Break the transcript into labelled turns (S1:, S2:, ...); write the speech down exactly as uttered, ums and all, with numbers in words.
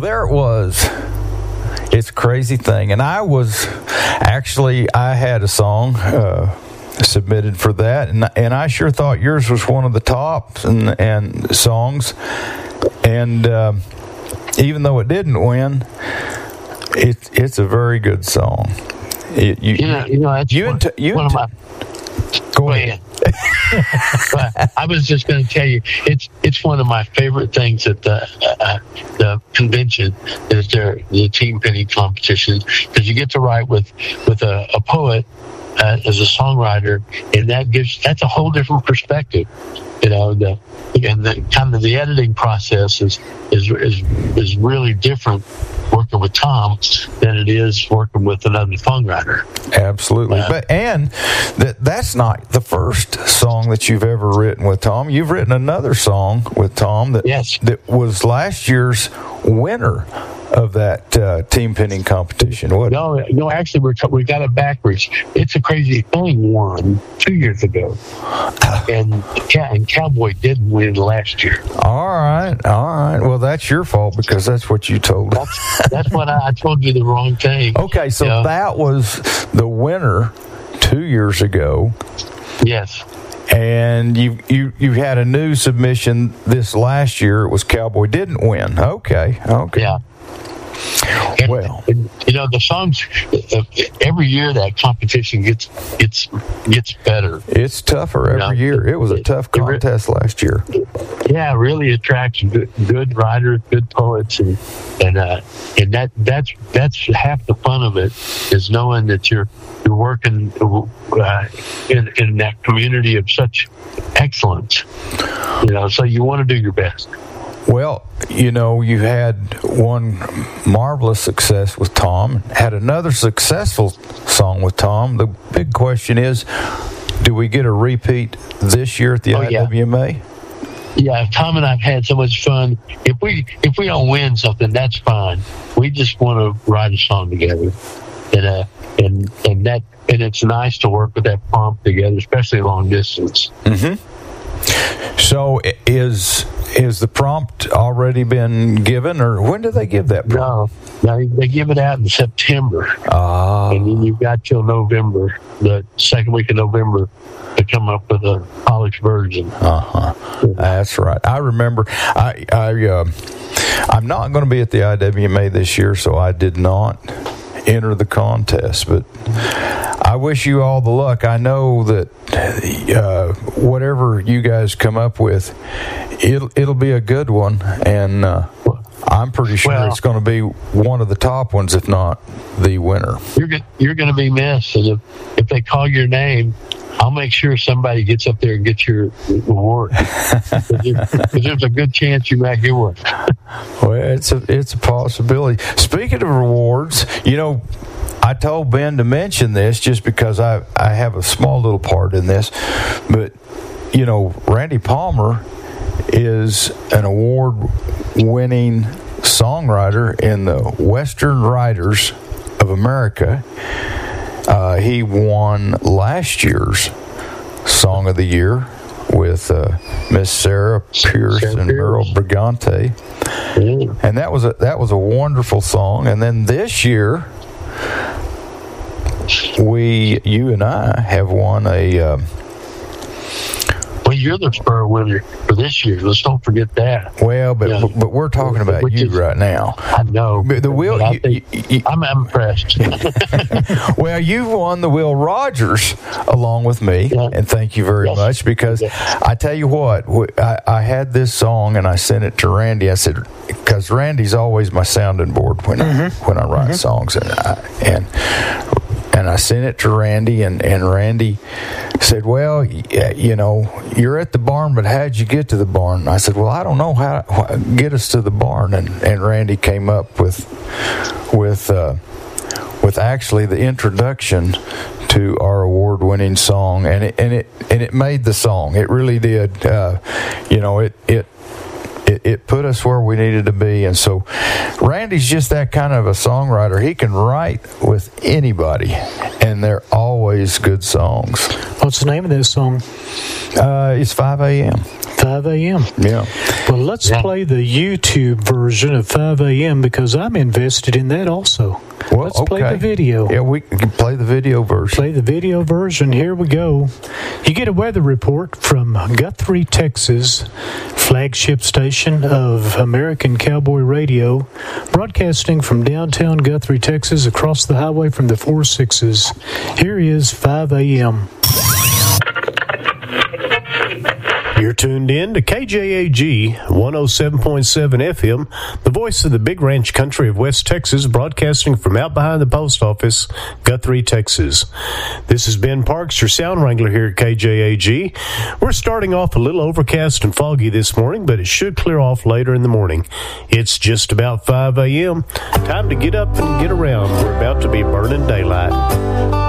S1: there it was. It's a crazy thing. And I was actually, I had a song uh, submitted for that, and and I sure thought yours was one of the tops and, and songs. And uh, even though it didn't win, it, it's a very good song. It, you,
S2: yeah, you know, that's
S1: you
S2: one,
S1: and t- you
S2: one
S1: and
S2: of my...
S1: T- go ahead.
S2: But I was just going to tell you, it's it's one of my favorite things at the uh, the convention is their the team penny competition, because you get to write with with a, a poet uh, as a songwriter, and that gives that's a whole different perspective. You know, the and the kind of the editing process is is is is really different working with Tom than it is working with another songwriter.
S1: Absolutely. Uh, but and that that's not the first song that you've ever written with Tom. You've written another song with Tom that
S2: yes.
S1: that was last year's winner of that uh, team pinning competition. What?
S2: No, no. Actually, we're we got it backwards. It's a Crazy Thing won two years ago, and and Cowboy didn't win last year.
S1: All right, all right. Well, that's your fault because that's what you told me.
S2: That's, that's what I, I told you the wrong thing.
S1: Okay, so
S2: you know?
S1: that was the winner two years ago.
S2: Yes.
S1: And you you you had a new submission this last year. It was Cowboy didn't win. Okay, okay.
S2: Yeah. And,
S1: well,
S2: and, you know, the songs every year that competition gets gets gets better.
S1: It's tougher every you know, year. It was a tough contest it, last year.
S2: Yeah, it really attracts good, good writers, good poets, and and uh, and that that's that's half the fun of it is knowing that you're you're working uh, in in that community of such excellence. You know, so you want to do your best.
S1: Well, you know, you had one marvelous success with Tom, had another successful song with Tom. The big question is, do we get a repeat this year at the
S2: oh,
S1: I W M A?
S2: Yeah. yeah, Tom and I've had so much fun. If we if we don't win something, that's fine. We just want to write a song together, and uh, and and that and it's nice to work with that prompt together, especially long distance.
S1: Mm-hmm. So is is the prompt already been given, or when do they give that prompt?
S2: No, no they give it out in September.
S1: Ah.
S2: And then you've got till November, the second week of November, to come up with a polished version.
S1: Uh-huh. Yeah. That's right. I remember, I, I, uh, I'm not going to be at the I W M A this year, so I did not enter the contest, but I wish you all the luck. I know that uh, whatever you guys come up with, it'll it'll be a good one, and uh, I'm pretty sure well, it's going to be one of the top ones, if not the winner.
S2: You're go- you're going to be missed, and if, if they call your name, I'll make sure somebody gets up there and gets your award. Because there's a good chance you might get one.
S1: Well, it's a it's a possibility. Speaking of rewards, you know, I told Ben to mention this just because I I have a small little part in this, but you know, Randy Palmer is an award-winning songwriter in the Western Writers of America. Uh, he won last year's Song of the Year with uh, Miss Sarah Pierce Sarah and Merle Brigante, mm. and that was a that was a wonderful song. And then this year, we, you and I, have won a. Uh,
S2: well, you're the Spur winner for this year. Let's don't forget that.
S1: Well, but yeah. but, but we're talking about
S2: Which
S1: you
S2: is,
S1: right now.
S2: I know.
S1: The Will,
S2: I
S1: you,
S2: think,
S1: you, you,
S2: I'm impressed.
S1: Well, you won the Will Rogers along with me, yeah. and thank you very yes. much. Because yeah. I tell you what, I, I had this song and I sent it to Randy. I said, because Randy's always my sounding board when mm-hmm. I, when I write mm-hmm. songs, and I, and. And I sent it to Randy, and, and Randy said, well, you know, you're at the barn, but how'd you get to the barn? And I said, well, I don't know how to get us to the barn. And, and Randy came up with with uh, with actually the introduction to our award-winning song, and it and it and it made the song. It really did. Uh, you know, it it. It, it put us where we needed to be. And so Randy's just that kind of a songwriter. He can write with anybody, and they're always good songs.
S3: What's the name of this song?
S1: Uh, it's five a.m.
S3: five a.m.
S1: Yeah.
S3: Well, let's yeah. play the YouTube version of five a.m. because I'm invested in that also.
S1: Well,
S3: let's
S1: okay.
S3: play the video.
S1: Yeah, we can play the video version.
S3: Play the video version. Here we go. You get a weather report from Guthrie, Texas, flagship station of American Cowboy Radio, broadcasting from downtown Guthrie, Texas, across the highway from the four sixes. Here is five a.m.
S4: You're tuned in to K J A G one oh seven point seven F M, the voice of the Big Ranch country of West Texas, broadcasting from out behind the post office, Guthrie, Texas. This is Ben Parks, your sound wrangler here at K J A G. We're starting off a little overcast and foggy this morning, but it should clear off later in the morning. It's just about five a.m. Time to get up and get around. We're about to be burning daylight.